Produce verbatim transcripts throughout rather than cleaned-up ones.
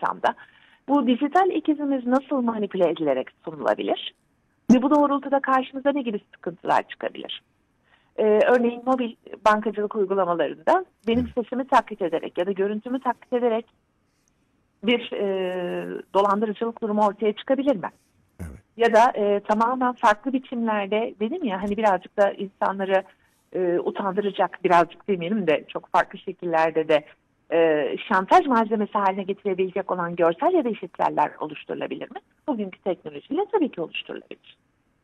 ortamda bu dijital ikizimiz nasıl manipüle edilerek sunulabilir? Ve bu doğrultuda karşımıza ne gibi sıkıntılar çıkabilir? Ee, örneğin mobil bankacılık uygulamalarında benim sesimi taklit ederek ya da görüntümü taklit ederek bir e, dolandırıcılık durumu ortaya çıkabilir mi? Evet. Ya da e, tamamen farklı biçimlerde, dedim ya hani birazcık da insanları e, utandıracak, birazcık demeyelim de çok farklı şekillerde de e, şantaj malzemesi haline getirebilecek olan görsel ya da işitseller oluşturulabilir mi? Bugünkü teknolojiyle tabii ki oluşturulabilir.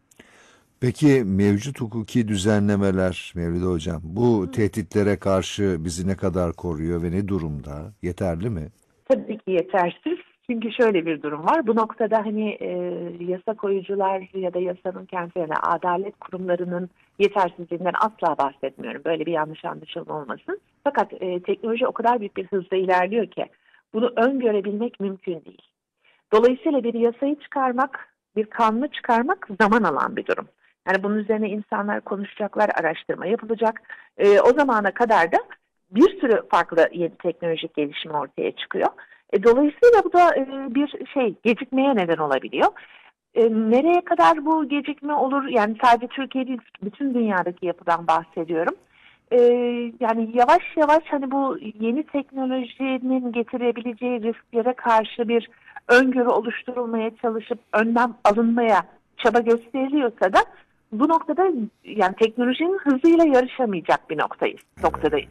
Peki mevcut hukuki düzenlemeler Mevlide Hocam bu tehditlere karşı bizi ne kadar koruyor ve ne durumda? Yeterli mi? Tabii ki yetersiz. Çünkü şöyle bir durum var. Bu noktada hani e, yasa koyucular ya da yasanın kendisi, yani adalet kurumlarının yetersizliğinden asla bahsetmiyorum. Böyle bir yanlış anlaşılma olmasın. Fakat e, teknoloji o kadar büyük bir hızla ilerliyor ki bunu öngörebilmek mümkün değil. Dolayısıyla bir yasayı çıkarmak, bir kanunu çıkarmak zaman alan bir durum. Yani bunun üzerine insanlar konuşacaklar, araştırma yapılacak. E, o zamana kadar da bir sürü farklı yeni teknolojik gelişme ortaya çıkıyor. E, dolayısıyla bu da e, bir şey gecikmeye neden olabiliyor. E, nereye kadar bu gecikme olur? Yani sadece Türkiye değil, bütün dünyadaki yapıdan bahsediyorum. E, yani yavaş yavaş hani bu yeni teknolojinin getirebileceği risklere karşı bir öngörü oluşturulmaya çalışıp önlem alınmaya çaba gösteriliyorsa da bu noktada yani teknolojinin hızıyla yarışamayacak bir noktayız, noktadayız.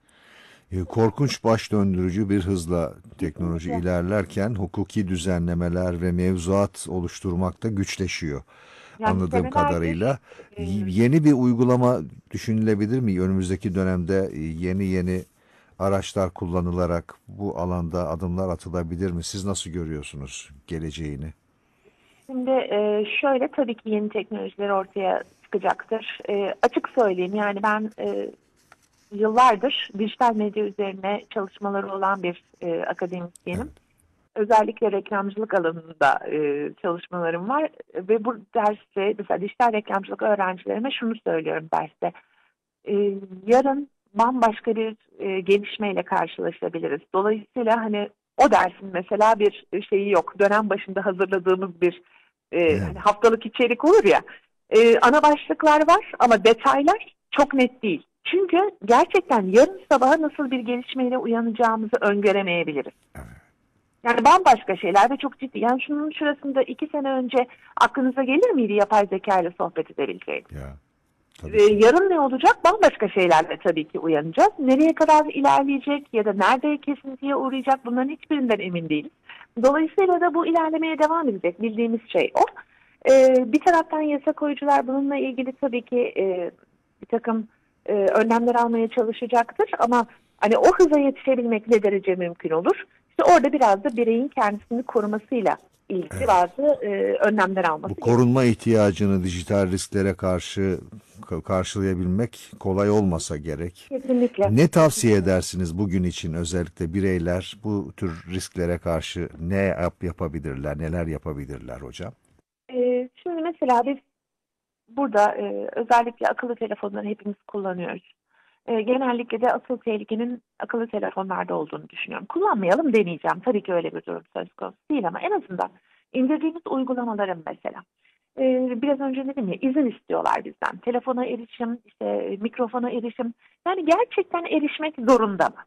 E, Korkunç baş döndürücü bir hızla teknoloji Kesinlikle. ilerlerken hukuki düzenlemeler ve mevzuat oluşturmak da güçleşiyor. Yani Anladığım senelerdir kadarıyla e, Y- yeni bir uygulama düşünülebilir mi? Önümüzdeki dönemde e, yeni yeni araçlar kullanılarak bu alanda adımlar atılabilir mi? Siz nasıl görüyorsunuz geleceğini? şimdi e, şöyle tabii ki yeni teknolojiler ortaya çıkacaktır. E, açık söyleyeyim yani ben e, yıllardır dijital medya üzerine çalışmaları olan bir e, akademisyenim. Evet. Özellikle reklamcılık alanında e, çalışmalarım var ve bu derste mesela dijital reklamcılık öğrencilerime şunu söylüyorum derste. E, yarın bambaşka bir e, gelişmeyle karşılaşabiliriz. Dolayısıyla hani o dersin mesela bir şeyi yok. Dönem başında hazırladığımız bir e, Evet. hani haftalık içerik olur ya. E, ana başlıklar var ama detaylar çok net değil. Çünkü gerçekten yarın sabaha nasıl bir gelişmeyle uyanacağımızı öngöremeyebiliriz. Yani bambaşka şeyler ve çok ciddi. Yani şunun şurasında iki sene önce aklınıza gelir miydi yapay zeka ile sohbet edebileceğiniz? Ya tabii Ve ki. yarın ne olacak? Bambaşka şeylerle tabii ki uyanacağız. Nereye kadar ilerleyecek ya da nerede kesintiye uğrayacak bunların hiçbirinden emin değiliz. Dolayısıyla da bu ilerlemeye devam edecek. Bildiğimiz şey o. Ee, bir taraftan yasa koyucular bununla ilgili tabii ki e, bir takım e, önlemler almaya çalışacaktır. Ama hani o hıza yetişebilmek ne derece mümkün olur? İşte orada biraz da bireyin kendisini korumasıyla ilgili Evet. bazı e, önlemler alması Bu gerekiyor. korunma ihtiyacını dijital risklere karşı ka- karşılayabilmek kolay olmasa gerek. Kesinlikle. Ne tavsiye Kesinlikle. edersiniz bugün için özellikle bireyler bu tür risklere karşı ne yap yapabilirler, neler yapabilirler hocam? Ee, şimdi mesela biz burada e, özellikle akıllı telefonları hepimiz kullanıyoruz. E, genellikle de asıl tehlikenin akıllı telefonlarda olduğunu düşünüyorum. Kullanmayalım demeyeceğim. Tabii ki öyle bir durum söz konusu değil ama en azından indirdiğimiz uygulamaların mesela. E, biraz önce dedim ya izin istiyorlar bizden. Telefona erişim, işte mikrofona erişim. Yani gerçekten erişmek zorunda mı?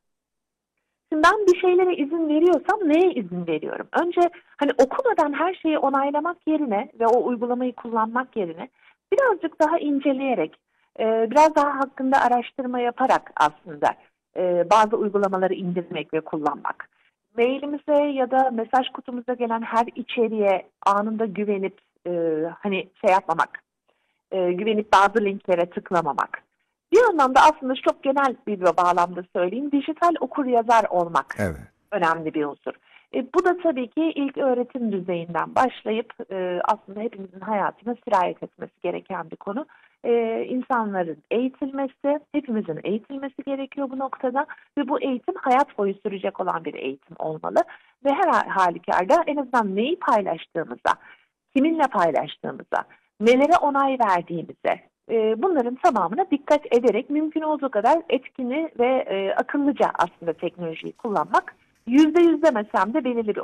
Şimdi ben bir şeylere izin veriyorsam neye izin veriyorum? Önce hani okumadan her şeyi onaylamak yerine ve o uygulamayı kullanmak yerine birazcık daha inceleyerek, e, biraz daha hakkında araştırma yaparak aslında e, bazı uygulamaları indirmek ve kullanmak. Mailimize ya da mesaj kutumuza gelen her içeriğe anında güvenip e, hani şey yapmamak, e, güvenip bazı linklere tıklamamak. Bir anlamda aslında çok genel bir bağlamda söyleyeyim, dijital okur yazar olmak Evet. önemli bir unsur. E, bu da tabii ki ilk öğretim düzeyinden başlayıp e, aslında hepimizin hayatına sirayet etmesi gereken bir konu. E, insanların eğitilmesi, hepimizin eğitilmesi gerekiyor bu noktada ve bu eğitim hayat boyu sürecek olan bir eğitim olmalı. Ve her halükarda en azından neyi paylaştığımıza, kiminle paylaştığımıza, nelere onay verdiğimize, e, bunların tamamına dikkat ederek mümkün olduğu kadar etkini ve e, akıllıca aslında teknolojiyi kullanmak, yüzde yüz demesem de belirli bir